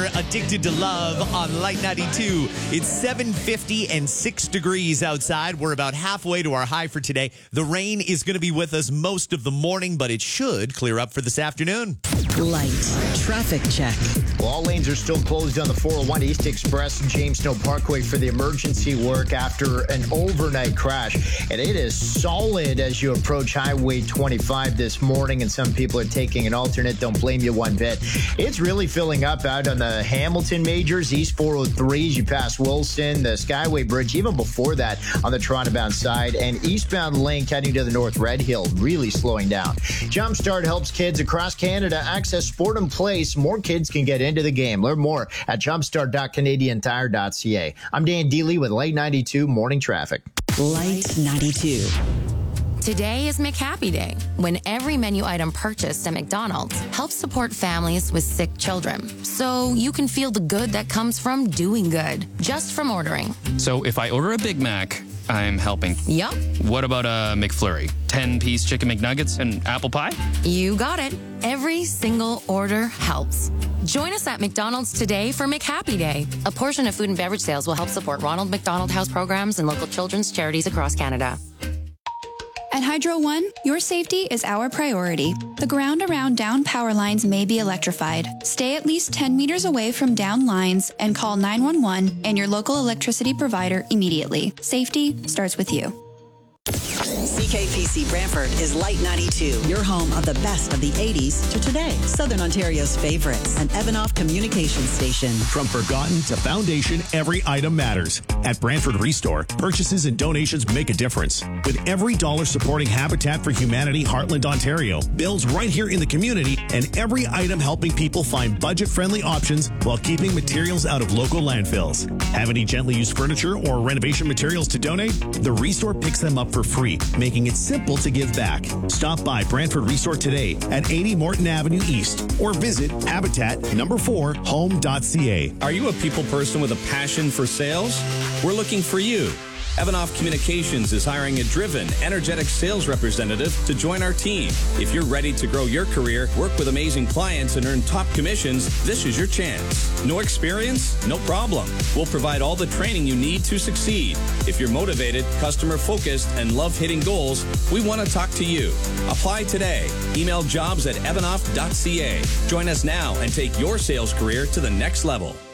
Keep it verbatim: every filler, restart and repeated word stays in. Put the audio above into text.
more Addicted to Love on Light ninety-two. It's seven fifty and six degrees outside. We're about halfway to our high for today. The rain is going to be with us most of the morning, but it should clear up for this afternoon. Light traffic check. Well, all lanes are still closed on the four oh one East Express and James Snow Parkway for the emergency work after an overnight crash. And it is solid as you approach Highway twenty-five this morning, and some people are taking an alternate. Don't blame you one bit. It's really filling up out on the Hamilton Majors, East four oh three as you pass Wilson, the Skyway Bridge, even before that on the Toronto-bound side, and eastbound link heading to the North Red Hill, really slowing down. Jumpstart helps kids across Canada access sport and play so more kids can get into the game. Learn more at jumpstart dot canadian tire dot c a. I'm Dan Dealey with Light ninety-two Morning Traffic. Light ninety-two. Today is McHappy Day, when every menu item purchased at McDonald's helps support families with sick children. So you can feel the good that comes from doing good, just from ordering. So if I order a Big Mac, I'm helping. Yup. What about a McFlurry? ten-piece chicken McNuggets and apple pie? You got it. Every single order helps. Join us at McDonald's today for McHappy Day. A portion of food and beverage sales will help support Ronald McDonald House programs and local children's charities across Canada. At Hydro One, your safety is our priority. The ground around down power lines may be electrified. Stay at least ten meters away from down lines and call nine one one and your local electricity provider immediately. Safety starts with you. C K P C Brantford is Light ninety-two, your home of the best of the eighties to today. Southern Ontario's favorites, an Evanoff communications station. From forgotten to foundation, every item matters. At Brantford Restore, purchases and donations make a difference. With every dollar supporting Habitat for Humanity Heartland Ontario, builds right here in the community, and every item helping people find budget-friendly options while keeping materials out of local landfills. Have any gently used furniture or renovation materials to donate? The Restore picks them up for free, making it simple to give back. Stop by Brantford Restore today at eighty Morton Avenue East or visit habitat number four home dot c a. Are you a people person with a passion for sales? We're looking for you. Evanoff Communications is hiring a driven, energetic sales representative to join our team. If you're ready to grow your career, work with amazing clients, and earn top commissions, this is your chance. No experience? No problem. We'll provide all the training you need to succeed. If you're motivated, customer-focused, and love hitting goals, we want to talk to you. Apply today. Email jobs at evanoff dot c a. Join us now and take your sales career to the next level.